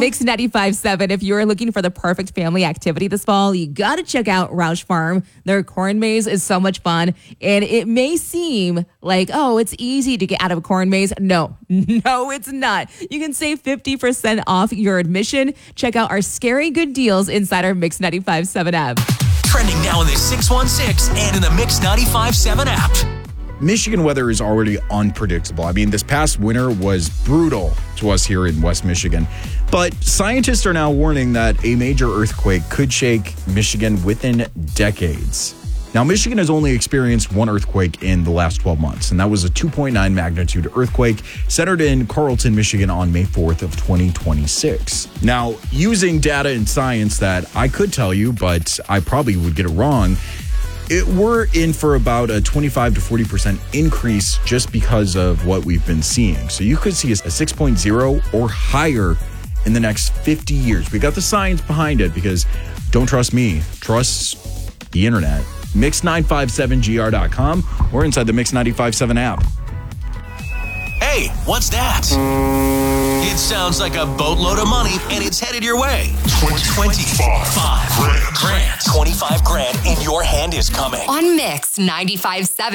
Mix 95.7. If you're looking for the perfect family activity this fall, you got to check out Roush Farm. Their corn maze is so much fun. And it may seem like, oh, it's easy to get out of a corn maze. No, it's not. You can save 50% off your admission. Check out our scary good deals inside our Mix 95.7 app. Trending now in the 616 and in the Mix 95.7 app. Michigan weather is already unpredictable. I mean, this past winter was brutal to us here in West Michigan. But scientists are now warning that a major earthquake could shake Michigan within decades. Now, Michigan has only experienced one earthquake in the last 12 months, and that was a 2.9 magnitude earthquake centered in Carlton, Michigan on May 4th of 2026. Now, using data and science that I could tell you, but I probably would get it wrong, we're in for about a 25 to 40% increase just because of what we've been seeing. So you could see a 6.0 or higher in the next 50 years. We got the science behind it because don't trust me, trust the internet. Mix957gr.com or inside the Mix 95.7 app. Hey, what's that? It sounds like a boatload of money, and it's headed your way. 25 grand. 25 grand in your hand is coming. On Mix 95.7.